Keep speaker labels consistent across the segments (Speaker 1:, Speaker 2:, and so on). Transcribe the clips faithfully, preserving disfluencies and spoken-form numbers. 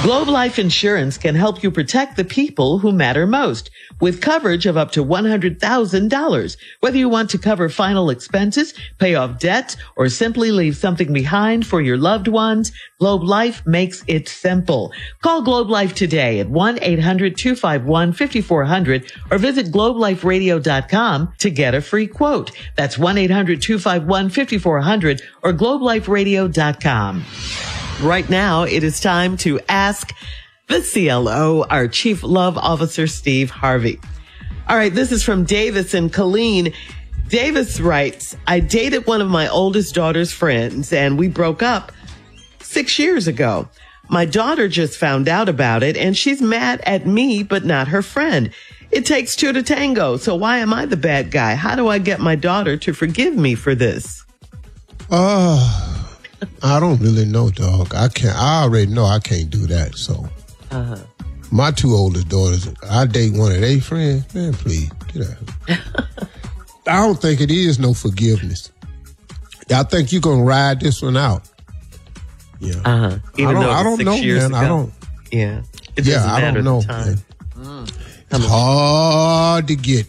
Speaker 1: Globe Life Insurance can help you protect the people who matter most with coverage of up to one hundred thousand dollars. Whether you want to cover final expenses, pay off debts, or simply leave something behind for your loved ones, Globe Life makes it simple. Call Globe Life today at one eight hundred two five one five four zero zero or visit globe life radio dot com to get a free quote. That's one eight hundred two five one five four zero zero or globe life radio dot com. Right now, it is time to ask the C L O, our Chief Love Officer, Steve Harvey. All right, this is from Davis and Colleen. Davis writes, I dated one of my oldest daughter's friends, and we broke up six years ago. My daughter just found out about it, and she's mad at me, but not her friend. It takes two to tango, so why am I the bad guy? How do I get my daughter to forgive me for this?
Speaker 2: Oh... I don't really know, dog. I can't. I already know I can't do that. So, uh-huh. My two oldest daughters, I date one of their friends. Man, please get out. I don't think it is no forgiveness. I think you're gonna ride this one out. Yeah.
Speaker 1: Uh huh. Even
Speaker 2: I don't,
Speaker 1: though
Speaker 2: I don't
Speaker 1: six
Speaker 2: know,
Speaker 1: years
Speaker 2: man.
Speaker 1: ago.
Speaker 2: I don't.
Speaker 1: Yeah. It
Speaker 2: yeah,
Speaker 1: doesn't
Speaker 2: I
Speaker 1: matter
Speaker 2: don't know.
Speaker 1: the time.
Speaker 2: Mm. It's hard to get,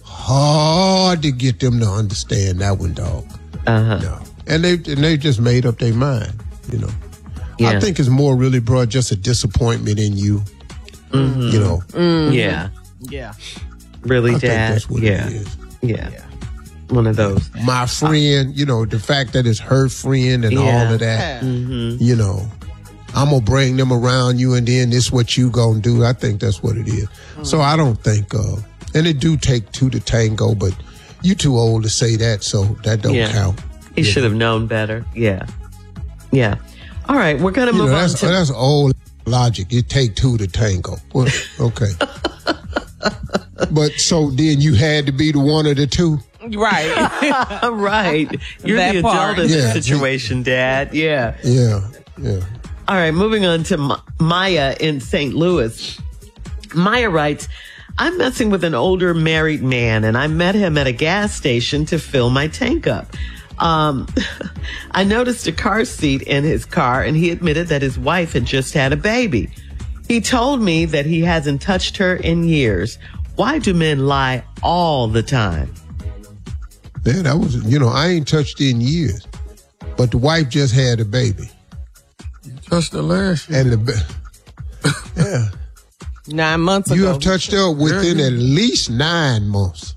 Speaker 2: hard to get them to understand that one, dog.
Speaker 1: Uh huh.
Speaker 2: No. And they and they just made up their mind, you know. Yeah. I think it's more really, bro, just a disappointment in you, mm-hmm. you know.
Speaker 1: Mm-hmm. Yeah,
Speaker 3: yeah.
Speaker 1: Really,
Speaker 2: I
Speaker 1: Dad?
Speaker 2: Think that's what
Speaker 1: yeah.
Speaker 2: it is.
Speaker 1: Yeah. yeah, one of those.
Speaker 2: My friend, you know, the fact that it's her friend and
Speaker 1: yeah.
Speaker 2: all of that,
Speaker 1: mm-hmm.
Speaker 2: you know. I'm gonna bring them around you, and then this what you gonna do. I think that's what it is. Mm-hmm. So I don't think, uh, and it do take two to tango, but you too old to say that, so that don't
Speaker 1: yeah.
Speaker 2: count.
Speaker 1: He should have known better. Yeah. Yeah. All right. We're going to move
Speaker 2: know,
Speaker 1: on
Speaker 2: that's,
Speaker 1: to...
Speaker 2: That's old logic. It take two to tango. Well, okay. But so then you had to be the one of the two?
Speaker 3: Right.
Speaker 1: Right. You're
Speaker 3: that
Speaker 1: the
Speaker 3: part.
Speaker 1: adult in
Speaker 2: yeah.
Speaker 1: this situation, Dad. Yeah.
Speaker 2: Yeah. Yeah.
Speaker 1: All right. Moving on to Ma- Maya in Saint Louis. Maya writes, I'm messing with an older married man, and I met him at a gas station to fill my tank up. Um, I noticed a car seat in his car, and he admitted that his wife had just had a baby. He told me that he hasn't touched her in years. Why do men lie all the time?
Speaker 2: Yeah, that was, you know, I ain't touched in years, but the wife just had a baby.
Speaker 4: You touched her last year.
Speaker 2: And the, ba- yeah.
Speaker 3: Nine months
Speaker 2: you
Speaker 3: ago.
Speaker 2: You have touched her within at least nine months.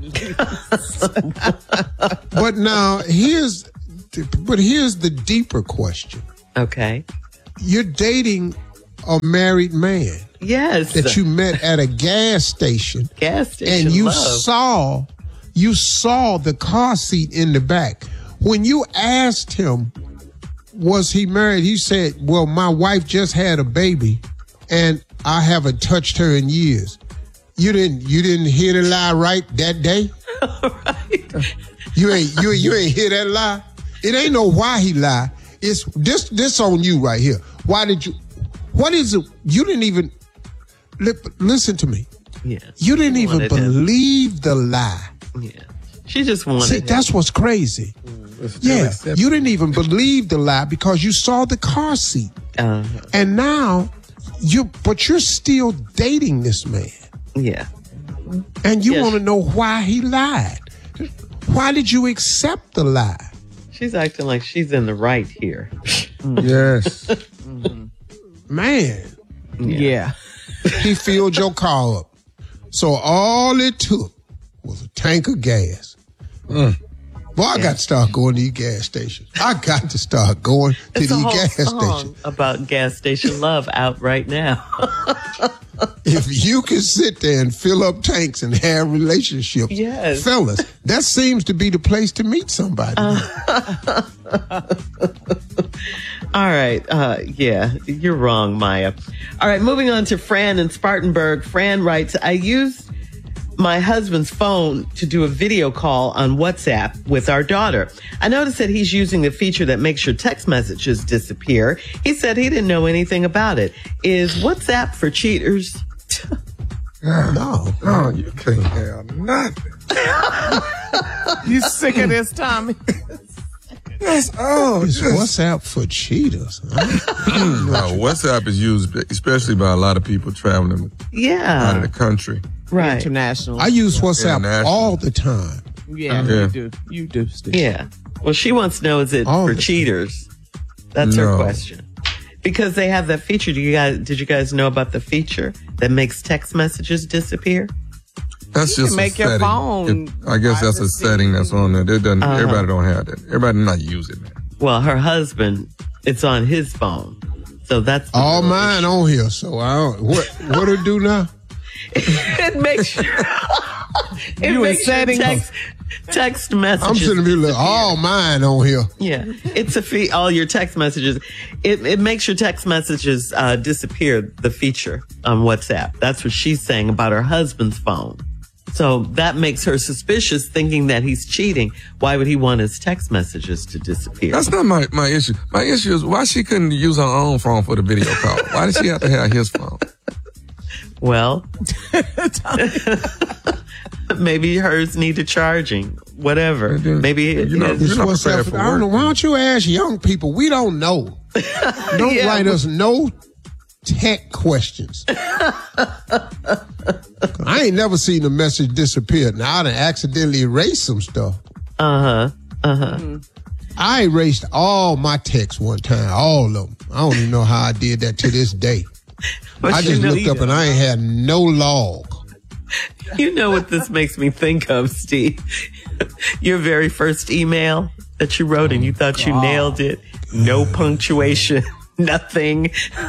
Speaker 2: But now here's, but here's the deeper question.
Speaker 1: Okay.
Speaker 2: You're dating a married man.
Speaker 1: Yes.
Speaker 2: That you met at a gas station.
Speaker 1: Gas station.
Speaker 2: And you
Speaker 1: love.
Speaker 2: saw, you saw the car seat in the back. When you asked him, was he married? He said, well, my wife just had a baby and I haven't touched her in years. You didn't, you didn't hear the lie right that day?
Speaker 1: Right.
Speaker 2: You ain't, you, you ain't hear that lie? It ain't no why he lied. It's this, this on you right here. Why did you, what is it? You didn't even, li- listen to me.
Speaker 1: Yes.
Speaker 2: You didn't even believe him. the lie.
Speaker 1: Yeah. She just wanted
Speaker 2: See,
Speaker 1: him.
Speaker 2: that's what's crazy. Mm, yeah. Accepted. You didn't even believe the lie because you saw the car seat. Uh-huh. And now you, but you're still dating this man.
Speaker 1: Yeah.
Speaker 2: And you
Speaker 1: yes.
Speaker 2: want to know why he lied. Why did you accept the lie?
Speaker 1: She's acting like she's in the right here.
Speaker 2: Yes. Mm-hmm. Man.
Speaker 3: Yeah.
Speaker 2: yeah. He filled your car up. So all it took was a tank of gas. Mm. Boy, I yeah. got to start going to these gas stations. I got to start going to
Speaker 1: it's
Speaker 2: these gas stations.
Speaker 1: About gas station love out right now.
Speaker 2: If you can sit there and fill up tanks and have relationships,
Speaker 1: yes.
Speaker 2: fellas, that seems to be the place to meet somebody.
Speaker 1: Uh, all right. Uh, yeah, you're wrong, Maya. All right, moving on to Fran in Spartanburg. Fran writes, I used my husband's phone to do a video call on WhatsApp with our daughter. I noticed that he's using the feature that makes your text messages disappear. He said he didn't know anything about it. Is WhatsApp for cheaters?
Speaker 2: No.
Speaker 4: No, you can't have nothing.
Speaker 3: You sick of this, Tommy?
Speaker 4: That's oh,
Speaker 2: It's WhatsApp for cheaters.
Speaker 4: No, WhatsApp is used especially by a lot of people traveling
Speaker 1: Yeah.
Speaker 4: out of the country.
Speaker 1: Right.
Speaker 3: International.
Speaker 2: I use WhatsApp
Speaker 4: International.
Speaker 2: all the time.
Speaker 3: yeah,
Speaker 4: Yeah.
Speaker 3: you do. You do, Steve.
Speaker 1: Yeah. Well, she wants to know, is it
Speaker 2: All
Speaker 1: for
Speaker 2: the-
Speaker 1: cheaters? That's her
Speaker 4: No.
Speaker 1: question. Because they have that feature. Do you guys, did you guys know about the feature that makes text messages disappear?
Speaker 4: That's
Speaker 3: You
Speaker 4: just
Speaker 3: can make
Speaker 4: a
Speaker 3: your
Speaker 4: setting.
Speaker 3: phone
Speaker 4: It- I guess that's a
Speaker 3: privacy.
Speaker 4: setting that's on there. It doesn't,
Speaker 1: Uh-huh.
Speaker 4: Everybody don't have that. Everybody not using that.
Speaker 1: Well, her husband, it's on his phone. So that's the
Speaker 2: All
Speaker 1: real
Speaker 2: mine on here, so I don't. What what it do now?
Speaker 1: it makes sure it
Speaker 3: You in
Speaker 1: makes your
Speaker 3: settings?
Speaker 1: text, text messages.
Speaker 2: I'm sitting here like, all mine on here.
Speaker 1: Yeah, it's a fee. All your text messages. It it makes your text messages uh, disappear. The feature on WhatsApp. That's what she's saying about her husband's phone. So that makes her suspicious, thinking that he's cheating. Why would he want his text messages to disappear?
Speaker 4: That's not my, my issue. My issue is why she couldn't use her own phone for the video call. Why did she have to have his phone?
Speaker 1: Well, maybe hers needed charging. Whatever. Maybe
Speaker 4: You know,
Speaker 1: it-
Speaker 2: It's
Speaker 4: You're not
Speaker 2: WhatsApp.
Speaker 4: prepared for
Speaker 2: I don't know.
Speaker 4: work.
Speaker 2: Why don't you ask young people? We don't know. Don't
Speaker 1: Yeah,
Speaker 2: write
Speaker 1: but-
Speaker 2: us no tech questions. I ain't never seen a message disappear. Now I done accidentally erased some stuff.
Speaker 1: uh-huh. Uh-huh.
Speaker 2: I erased all my texts one time, all of them. I don't even know how I did that to this day.
Speaker 1: But
Speaker 2: I
Speaker 1: you
Speaker 2: just
Speaker 1: know-
Speaker 2: looked up and I ain't had no log.
Speaker 1: You know what this makes me think of, Steve? Your very first email that you wrote and you thought you nailed it. No punctuation, nothing.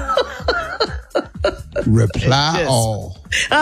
Speaker 2: Reply
Speaker 3: Yes.
Speaker 2: all.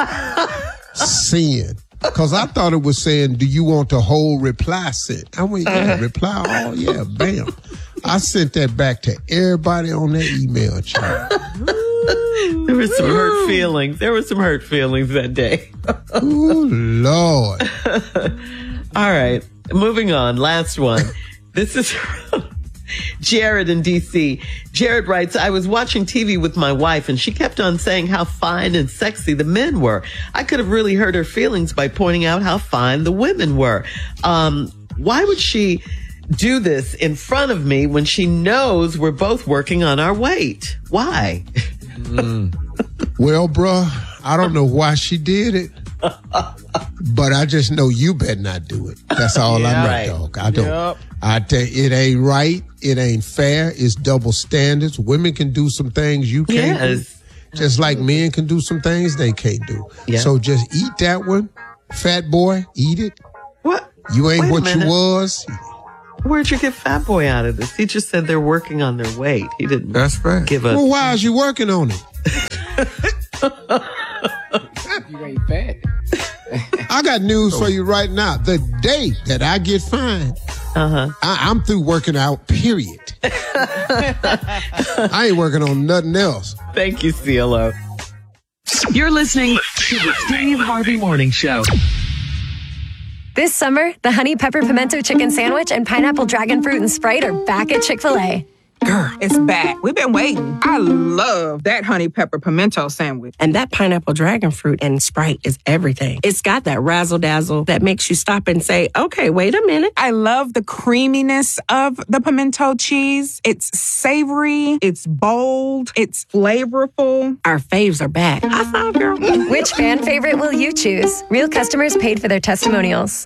Speaker 2: Sin. Because I thought it was saying, do you want the whole reply sent? I went, yeah, reply all. Yeah, bam. I sent that back to everybody on that email chain.
Speaker 1: There were some hurt feelings. There were some hurt feelings that day.
Speaker 2: Ooh, Lord.
Speaker 1: All right, moving on. Last one. This is from Jared in D C. Jared writes, I was watching T V with my wife and she kept on saying how fine and sexy the men were. I could have really hurt her feelings by pointing out how fine the women were. Um, why would she do this in front of me when she knows we're both working on our weight? Why?
Speaker 2: Well, bruh, I don't know why she did it, but I just know you better not do it. That's all I know,
Speaker 1: right.
Speaker 2: dog. I don't.
Speaker 3: Yep.
Speaker 2: I tell you, it ain't right. It ain't fair. It's double standards. Women can do some things you can't
Speaker 1: Yes.
Speaker 2: do, just like men can do some things they can't do.
Speaker 1: Yeah.
Speaker 2: So just eat that one, fat boy. Eat it.
Speaker 1: What?
Speaker 2: You ain't
Speaker 1: Wait a
Speaker 2: what you
Speaker 1: minute.
Speaker 2: was.
Speaker 1: Where'd you get Fat Boy out of this? He just said they're working on their weight. He didn't
Speaker 4: That's fair.
Speaker 1: give us.
Speaker 2: Well, why is you working on it?
Speaker 3: You ain't fat.
Speaker 2: I got news for you right now. The day that I get fined,
Speaker 1: Uh-huh.
Speaker 2: I, I'm through working out, period. I ain't working on nothing else.
Speaker 1: Thank you, C L O.
Speaker 5: You're listening to the Steve Harvey Morning Show.
Speaker 6: This summer, the Honey Pepper Pimento Chicken Sandwich and Pineapple Dragon Fruit and Sprite are back at Chick-fil-A.
Speaker 7: Girl, it's back. We've been waiting. I love that honey pepper pimento sandwich.
Speaker 8: And that pineapple dragon fruit and Sprite is everything. It's got that razzle dazzle that makes you stop and say, okay, wait a minute.
Speaker 7: I love the creaminess of the pimento cheese. It's savory, it's bold, it's flavorful.
Speaker 8: Our faves are back. I saw, girl.
Speaker 6: Which fan favorite will you choose? Real customers paid for their testimonials.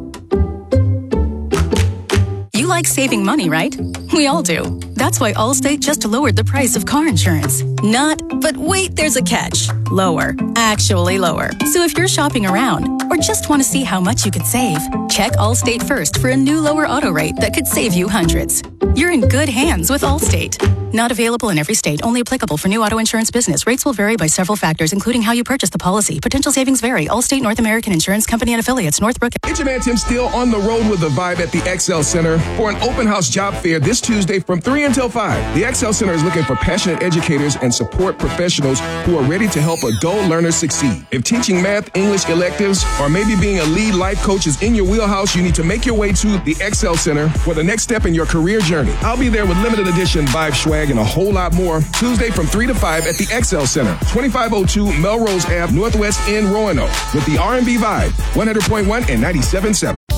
Speaker 9: You like saving money, right? We all do. That's why Allstate just lowered the price of car insurance. Not, but wait, there's a catch. Lower. Actually lower. So if you're shopping around or just want to see how much you could save, check Allstate first for a new lower auto rate that could save you hundreds. You're in good hands with Allstate. Not available in every state, only applicable for new auto insurance business. Rates will vary by several factors, including how you purchase the policy. Potential savings vary. Allstate North American Insurance Company and affiliates, Northbrook.
Speaker 10: It's your man Tim Steele on the road with the vibe at the X L Center for an open house job fair this Tuesday from three until five. The X L Center is looking for passionate educators and support professionals who are ready to help adult learners succeed. If teaching math, English electives, or maybe being a lead life coach is in your wheelhouse, you need to make your way to the X L Center for the next step in your career journey. I'll be there with limited edition vibe swag and a whole lot more Tuesday from three to five at the X L Center, twenty-five oh two Melrose Avenue, Northwest in Roanoke, with the R and B vibe, one hundred point one and ninety-seven point seven.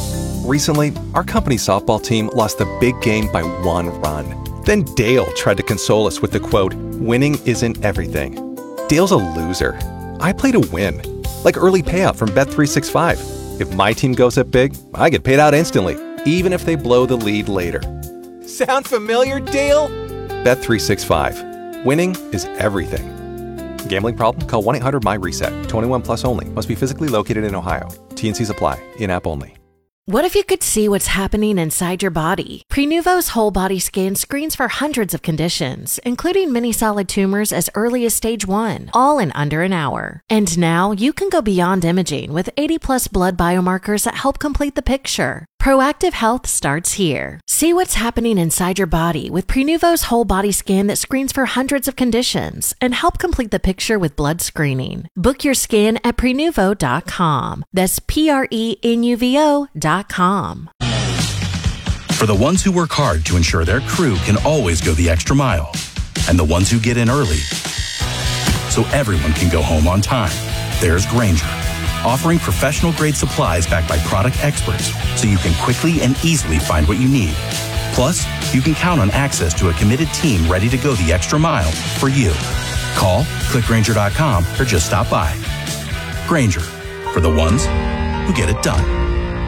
Speaker 11: Recently, our company softball team lost the big game by one run. Then Dale tried to console us with the quote, "Winning isn't everything." Dale's a loser. I play to win. Like early payout from Bet three sixty-five. If my team goes up big, I get paid out instantly, even if they blow the lead later. Sound familiar, Dale? Bet three sixty-five. Winning is everything. Gambling problem? Call one eight hundred M Y reset. twenty-one plus only. Must be physically located in Ohio. T and Cs apply. In-app only.
Speaker 12: What if you could see what's happening inside your body? Prenuvo's whole body scan screens for hundreds of conditions, including many solid tumors as early as stage one, all in under an hour. And now you can go beyond imaging with eighty plus blood biomarkers that help complete the picture. Proactive health starts here. See what's happening inside your body with Prenuvo's whole body scan that screens for hundreds of conditions and help complete the picture with blood screening. Book your scan at Prenuvo dot com. That's P R E N U V O dot com.
Speaker 13: For the ones who work hard to ensure their crew can always go the extra mile, and the ones who get in early so everyone can go home on time, there's Grainger, offering professional-grade supplies backed by product experts so you can quickly and easily find what you need. Plus, you can count on access to a committed team ready to go the extra mile for you. Call, click Grainger dot com, or just stop by. Grainger, for the ones who get it done.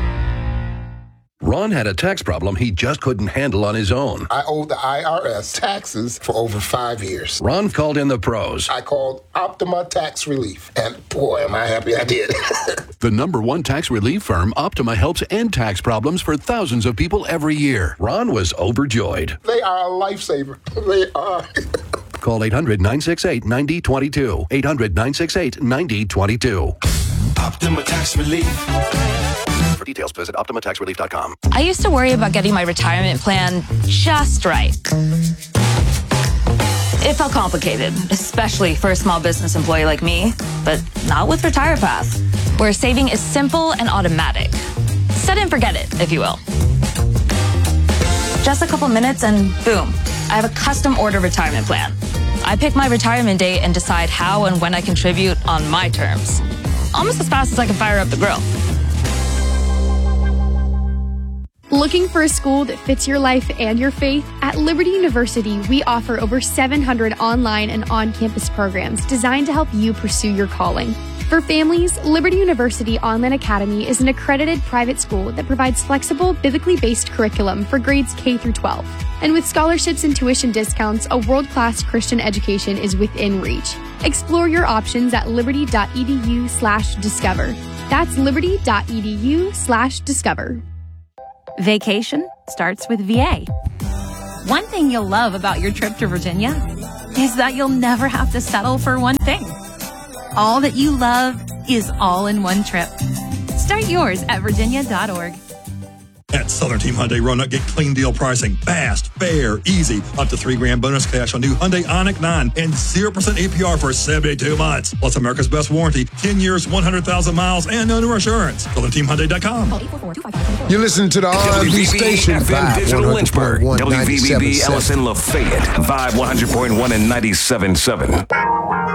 Speaker 14: Ron had a tax problem he just couldn't handle on his own.
Speaker 15: I owed the I R S taxes for over five years.
Speaker 14: Ron called in the pros.
Speaker 15: I called Optima Tax Relief, and boy, am I happy I did.
Speaker 14: The number one tax relief firm, Optima, helps end tax problems for thousands of people every year. Ron was overjoyed.
Speaker 15: They are a lifesaver. They are.
Speaker 14: Call eight hundred nine six eight nine zero two two. eight hundred nine six eight nine zero two two.
Speaker 16: Optima Tax Relief.
Speaker 14: For details, visit Optima Tax Relief dot com.
Speaker 17: I used to worry about getting my retirement plan just right. It felt complicated, especially for a small business employee like me, but not with RetirePath, where saving is simple and automatic. Set it and forget it, if you will. Just a couple minutes and boom, I have a custom order retirement plan. I pick my retirement date and decide how and when I contribute on my terms. Almost as fast as I can fire up the grill.
Speaker 18: Looking for a school that fits your life and your faith? At Liberty University, we offer over seven hundred online and on-campus programs designed to help you pursue your calling. For families, Liberty University Online Academy is an accredited private school that provides flexible, biblically based curriculum for grades K through twelve. And with scholarships and tuition discounts, a world-class Christian education is within reach. Explore your options at liberty.edu slash discover. That's liberty.edu slash discover.
Speaker 19: Vacation starts with V A. One thing you'll love about your trip to Virginia is that you'll never have to settle for one thing. All that you love is all in one trip. Start yours at virginia dot org.
Speaker 20: At Southern Team Hyundai Roanoke, get clean deal pricing. Fast, fair, easy. Up to three grand bonus cash on new Hyundai Ioniq nine and zero percent A P R for seventy-two months. Plus America's best warranty, ten years, one hundred thousand miles, and no new insurance. Southern Team Hyundai dot com.
Speaker 2: You're listening to the R and B station, Vibe
Speaker 21: Digital Lynchburg, W V B B Ellison Lafayette, Vibe one hundred point one and ninety-seven point seven.